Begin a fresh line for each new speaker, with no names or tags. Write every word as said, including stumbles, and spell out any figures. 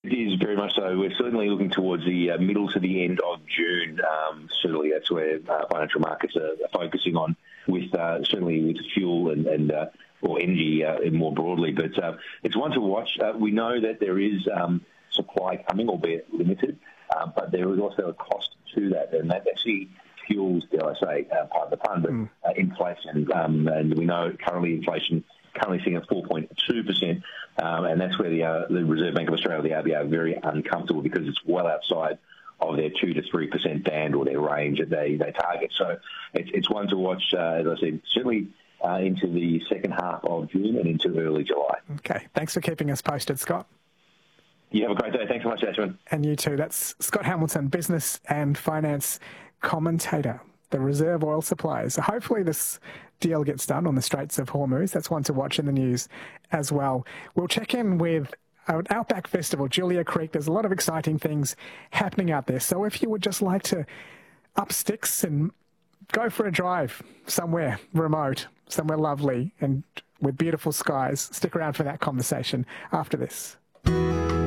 It is very much so. We're certainly looking towards the uh, middle to the end of June. Um, certainly that's where uh, financial markets are, are focusing on, with uh, certainly with fuel and, and uh, or energy uh, more broadly. But uh, it's one to watch. Uh, we know that there is um, supply coming, albeit limited, uh, but there is also a cost to that, and that actually fuels, dare I say, uh, part of the fund, but
mm.
uh, inflation. Um, and we know currently inflation currently sitting at four point two percent, um, and that's where the, uh, the Reserve Bank of Australia, the R B A, are very uncomfortable because it's well outside of their two to three percent band or their range that they, they target. So it's, it's one to watch, uh, as I said, certainly uh, into the second half of June and into early July.
Okay, thanks for keeping us posted, Scott.
You have a great day. Thanks so much, Ashwin.
And you too. That's Scott Hamilton, business and finance commentator, the reserve oil suppliers. So hopefully this deal gets done on the Straits of Hormuz. That's one to watch in the news as well. We'll check in with an Outback Festival, Julia Creek. There's a lot of exciting things happening out there. So if you would just like to up sticks and go for a drive somewhere remote, somewhere lovely and with beautiful skies, stick around for that conversation after this.